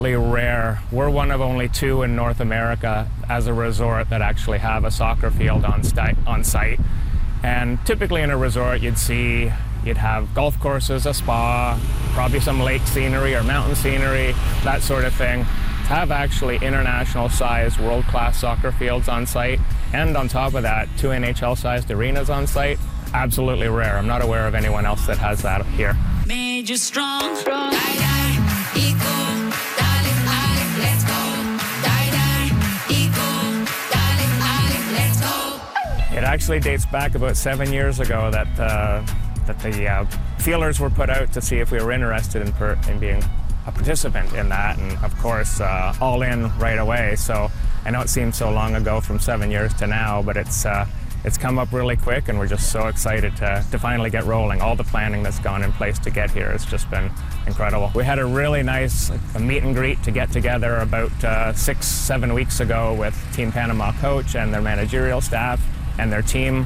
Rare. We're one of only two in North America as a resort that actually have a soccer field on site. And typically in a resort you'd have golf courses, a spa, probably some lake scenery or mountain scenery, that sort of thing. To have actually international-sized, world-class soccer fields on site, and on top of that, 2 NHL-sized arenas on site, absolutely rare. I'm not aware of anyone else that has that here. Made you strong. Die, die, equal, darling, darling, let's go. Die, die, equal, darling, darling, let's go. It actually dates back about 7 years ago that the feelers were put out to see if we were interested in being a participant in that, and of course all in right away. So I know it seems so long ago from 7 years to now, but it's come up really quick, and we're just so excited to finally get rolling. All the planning that's gone in place to get here has just been incredible. We had a really nice meet and greet to get together about 6-7 weeks ago with Team Panama coach and their managerial staff and their team.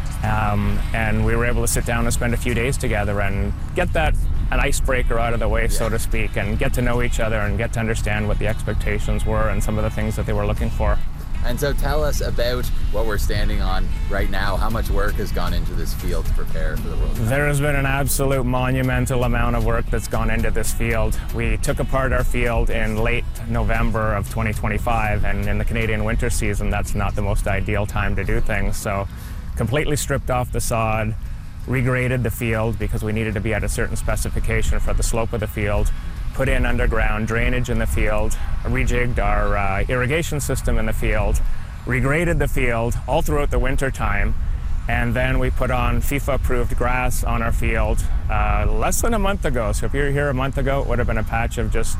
And we were able to sit down and spend a few days together and get an icebreaker out of the way, so to speak, and get to know each other and get to understand what the expectations were and some of the things that they were looking for. And so tell us about what we're standing on right now. How much work has gone into this field to prepare for the World Cup? There has been an absolute monumental amount of work that's gone into this field. We took apart our field in late November of 2025, and in the Canadian winter season, that's not the most ideal time to do things. So completely stripped off the sod, regraded the field because we needed to be at a certain specification for the slope of the field, put in underground drainage in the field, rejigged our irrigation system in the field, regraded the field all throughout the winter time, and then we put on FIFA-approved grass on our field less than a month ago. So if you were here a month ago, it would have been a patch of just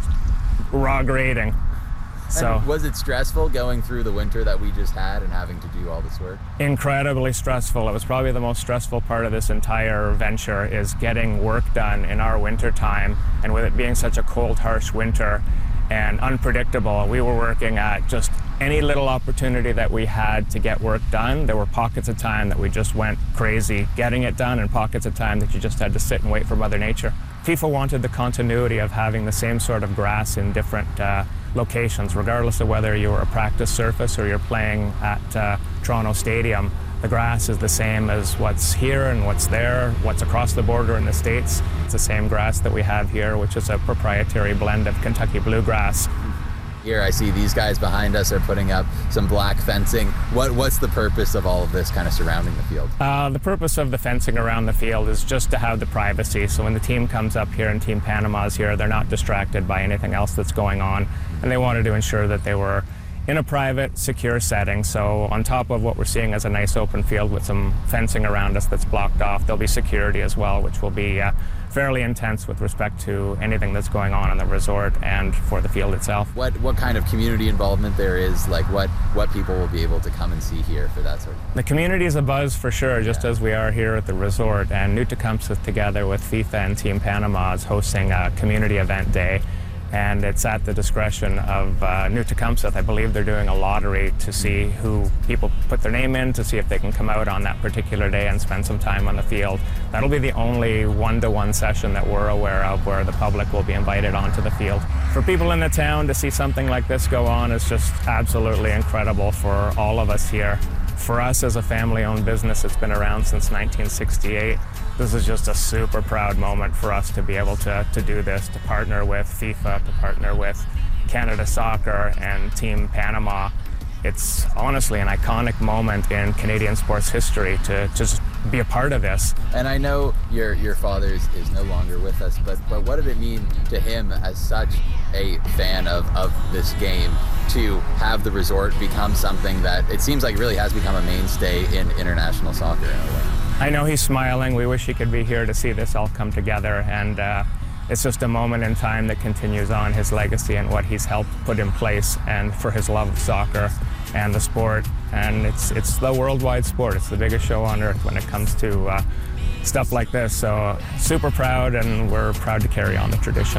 raw grading. So, and was it stressful going through the winter that we just had and having to do all this work? Incredibly stressful. It was probably the most stressful part of this entire venture, is getting work done in our winter time. And with it being such a cold, harsh winter and unpredictable, we were working at just any little opportunity that we had to get work done. There were pockets of time that we just went crazy getting it done, and pockets of time that you just had to sit and wait for Mother Nature. FIFA wanted the continuity of having the same sort of grass in different locations, regardless of whether you were a practice surface or you're playing at Toronto Stadium. The grass is the same as what's here and what's there, what's across the border in the States. It's the same grass that we have here, which is a proprietary blend of Kentucky bluegrass. Here I see these guys behind us are putting up some black fencing. What's the purpose of all of this kind of surrounding the field? The purpose of the fencing around the field is just to have the privacy. So when the team comes up here and Team Panama's here, they're not distracted by anything else that's going on. And they wanted to ensure that they were in a private, secure setting. So on top of what we're seeing as a nice open field with some fencing around us that's blocked off, there'll be security as well, which will be fairly intense with respect to anything that's going on in the resort and for the field itself. What kind of community involvement there is, like what people will be able to come and see here for that sort of thing? The community is a buzz for sure, just as we are here at the resort. And New Tecumseh, together with FIFA and Team Panama, is hosting a community event day. And it's at the discretion of New Tecumseh. I believe they're doing a lottery to see who people put their name in, to see if they can come out on that particular day and spend some time on the field. That'll be the only one-to-one session that we're aware of where the public will be invited onto the field. For people in the town to see something like this go on is just absolutely incredible for all of us here. For us as a family-owned business, it's been around since 1968. This is just a super proud moment for us to be able to do this, to partner with FIFA, to partner with Canada Soccer and Team Panama. It's honestly an iconic moment in Canadian sports history to just be a part of this. And I know your father is no longer with us, but what did it mean to him as such a fan of this game to have the resort become something that it seems like really has become a mainstay in international soccer in a way? I know he's smiling. We wish he could be here to see this all come together, and it's just a moment in time that continues on his legacy and what he's helped put in place, and for his love of soccer and the sport. And it's the worldwide sport. It's the biggest show on earth when it comes to stuff like this. So super proud, and we're proud to carry on the tradition.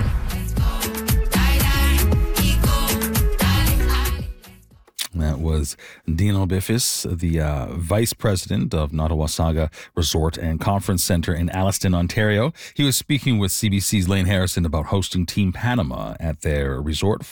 That was Dino Biffis, the Vice President of Nottawasaga Resort and Conference Centre in Alliston, Ontario. He was speaking with CBC's Lane Harrison about hosting Team Panama at their resort